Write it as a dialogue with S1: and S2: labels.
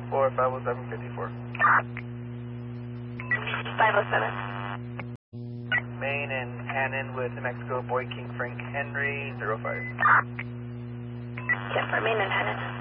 S1: or 50754.
S2: 507.
S1: Main and Hannon with New Mexico, Boy King Frank Henry, 05.
S2: 10 for Main and Hannon.